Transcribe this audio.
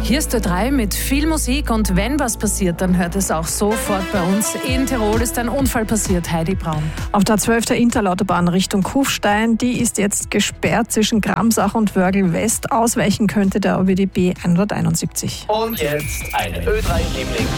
Hier ist Ö3 mit viel Musik und wenn was passiert, dann hört es auch sofort bei uns. In Tirol ist ein Unfall passiert. Heidi Braun. Auf der 12. Interlautobahn Richtung Kufstein, die ist jetzt gesperrt zwischen Gramsach und Wörgl West. Ausweichen könnte der ÖBB 171. Und jetzt eine Ö3-Liebling.